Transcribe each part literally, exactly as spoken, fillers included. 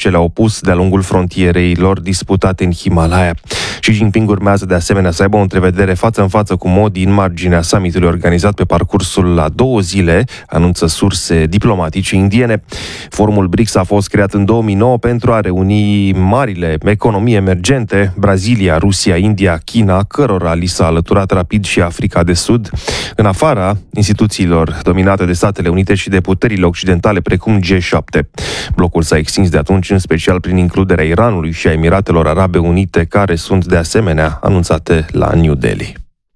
ce le-au pus de-a lungul frontierei lor disputate în Himalaya. Xi Jinping urmează de asemenea să aibă o întrevedere față în față cu Modi în marginea summitului organizat pe parcursul la două zile, anunță surse diplomatice indiene. Forumul B R I C S a fost creat în două mii nouă pentru a reuni marile economii emergente, Brazilia, Rusia, India, China, cărora li s-a alăturat rapid și Africa de Sud, în afara instituțiilor dominate de Statele Unite și de puterile occidentale precum G șapte. Blocul s-a extins de atunci, în special prin includerea Iranului și a Emiratelor Arabe Unite, care sunt de asemenea anunțate la New Delhi.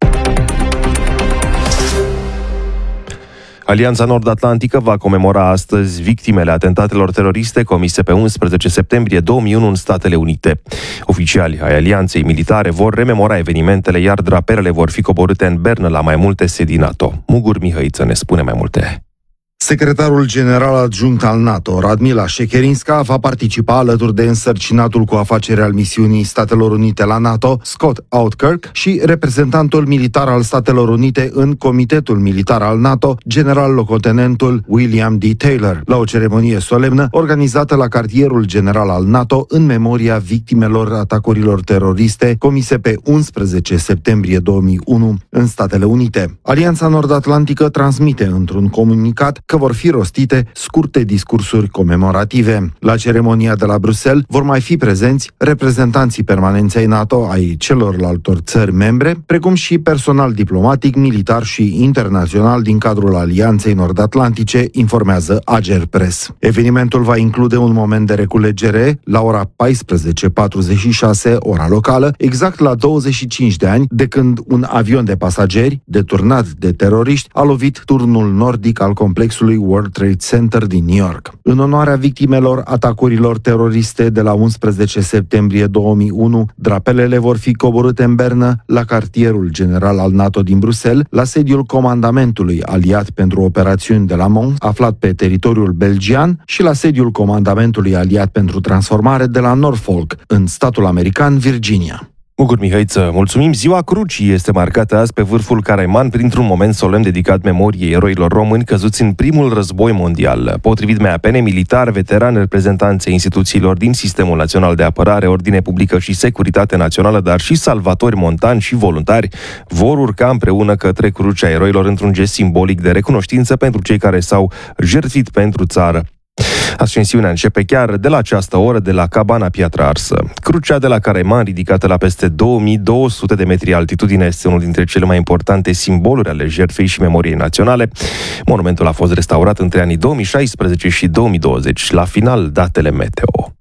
Alianța Nord-Atlantică va comemora astăzi victimele atentatelor teroriste comise pe unsprezece septembrie două mii unu în Statele Unite. Oficiali ai alianței militare vor rememora evenimentele, iar drapelele vor fi coborâte în Bernă la mai multe sedii NATO. Mugur Mihăiță ne spune mai multe. Secretarul general adjunct al NATO, Radmila Shekerinska, va participa alături de însărcinatul cu afaceri al misiunii Statelor Unite la NATO, Scott Outkirk, și reprezentantul militar al Statelor Unite în Comitetul Militar al NATO, general-locotenentul William D. Taylor, la o ceremonie solemnă organizată la cartierul general al NATO în memoria victimelor atacurilor teroriste comise pe unsprezece septembrie două mii unu în Statele Unite. Alianța Nord-Atlantică transmite într-un comunicat că vor fi rostite scurte discursuri comemorative. La ceremonia de la Bruxelles vor mai fi prezenți reprezentanții permanenți ai NATO ai celorlaltor țări membre, precum și personal diplomatic, militar și internațional din cadrul Alianței Nord-Atlantice, informează Agerpres. Evenimentul va include un moment de reculegere la ora paisprezece patruzeci și șase, ora locală, exact la douăzeci și cinci de ani de când un avion de pasageri, deturnat de teroriști, a lovit turnul nordic al complexului World Trade Center din New York. În onoarea victimelor atacurilor teroriste de la unsprezece septembrie două mii unu, drapelele vor fi coborâte în Bernă, la cartierul general al NATO din Bruxelles, la sediul comandamentului aliat pentru operațiuni de la Mons, aflat pe teritoriul belgian, și la sediul comandamentului aliat pentru transformare de la Norfolk, în statul american Virginia. Mugur Mihăiță, mulțumim! Ziua Crucii este marcată azi pe vârful Caraiman printr-un moment solemn dedicat memoriei eroilor români căzuți în primul război mondial. Potrivit M A P N, militari, veterani, reprezentanței instituțiilor din Sistemul Național de Apărare, Ordine Publică și Securitate Națională, dar și salvatori montani și voluntari, vor urca împreună către Crucea Eroilor într-un gest simbolic de recunoștință pentru cei care s-au jertfit pentru țară. Ascensiunea începe chiar de la această oră de la Cabana Piatra Arsă. Crucea de la Caraiman, ridicată la peste două mii două sute de metri altitudine, este unul dintre cele mai importante simboluri ale jertfei și memoriei naționale. Monumentul a fost restaurat între anii două mii șaisprezece și două mii douăzeci. La final, datele meteo.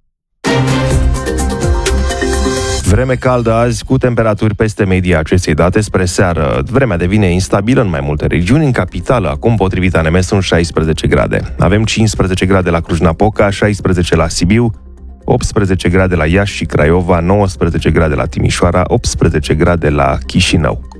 Vreme caldă azi, cu temperaturi peste media acestei date spre seară. Vremea devine instabilă în mai multe regiuni. În capitală, acum, potrivit A N M, sunt șaisprezece grade. Avem cincisprezece grade la Cluj-Napoca, șaisprezece la Sibiu, optsprezece grade la Iași și Craiova, nouăsprezece grade la Timișoara, optsprezece grade la Chișinău.